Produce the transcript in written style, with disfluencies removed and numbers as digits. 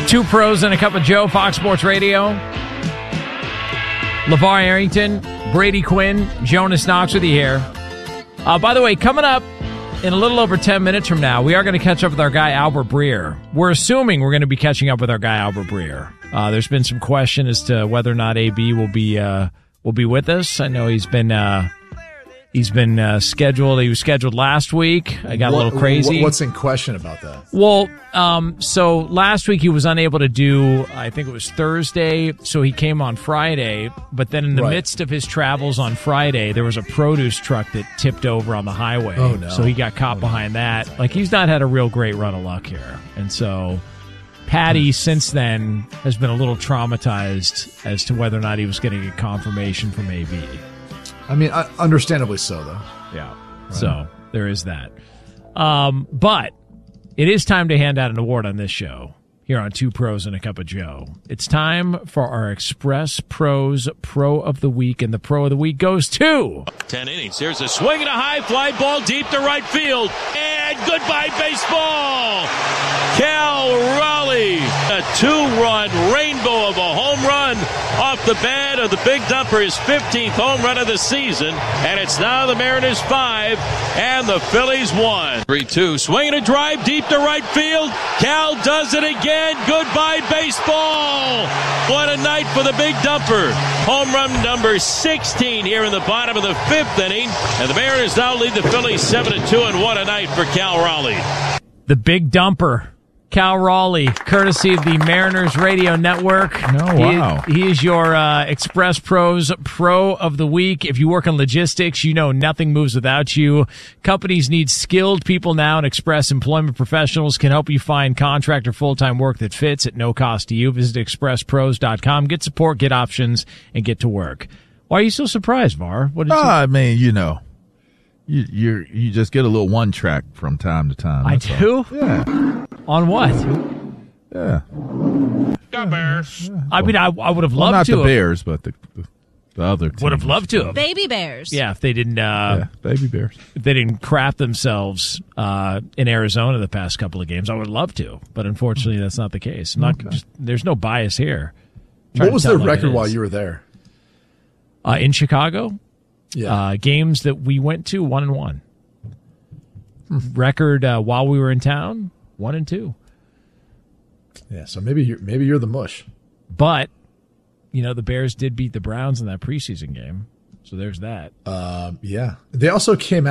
Two pros and a cup of Joe, Fox Sports Radio. LeVar Arrington, Brady Quinn, Jonas Knox with you here. By the way, coming up in a little over 10 minutes from now, we are going to catch up with our guy, Albert Breer. We're assuming we're going to be catching up with our guy, Albert Breer. There's been some question as to whether or not AB will be with us. I know he's been scheduled. He was scheduled last week. I got a little crazy. What's in question about that? Well, so last week he was unable to do, I think it was Thursday, so he came on Friday, but then in the midst of his travels on Friday, there was a produce truck that tipped over on the highway. Oh, no. So he got caught behind that. Like, he's not had a real great run of luck here. And so Patty, since then, has been a little traumatized as to whether or not he was getting a confirmation from AB. I mean, understandably so, though. Yeah. Right. So there is that. But it is time to hand out an award on this show here on Two Pros and a Cup of Joe. It's time for our Express Pros Pro of the Week, and the Pro of the Week goes to 10 innings. Here's a swing and a high fly ball deep to right field, and goodbye baseball. Cal Raleigh, a 2-run rainbow of a home run off the bat of the Big Dumper, his 15th home run of the season, and it's now the Mariners 5 and the Phillies 1. 3-2, swing and a drive deep to right field. Cal does it again. Goodbye baseball. What a night for the Big Dumper. Home run number 16 here in the bottom of the 5th inning, and the Mariners now lead the Phillies 7-2, and what a night for Cal Raleigh. The Big Dumper, Cal Raleigh, courtesy of the Mariners Radio Network. Oh, wow. He is your Express Pros Pro of the Week. If you work in logistics, you know nothing moves without you. Companies need skilled people now, and Express Employment Professionals can help you find contract or full-time work that fits at no cost to you. Visit expresspros.com. Get support, get options, and get to work. Why are you so surprised, Var? What did I mean, you know. You just get a little one track from time to time. I do? Yeah. On what? Yeah. The Bears. I mean, I would have loved not to. Not the Bears, but the other teams. Would have loved to. Baby Bears. Yeah, if they didn't. Baby Bears. If they didn't crap themselves in Arizona the past couple of games, I would love to. But unfortunately, that's not the case. There's no bias here. What was their record while you were there? In Chicago? Yeah. Games that we went to, 1-1. Record while we were in town, 1-2. Yeah, so maybe you're the mush. But the Bears did beat the Browns in that preseason game, so there's that. Yeah, they also came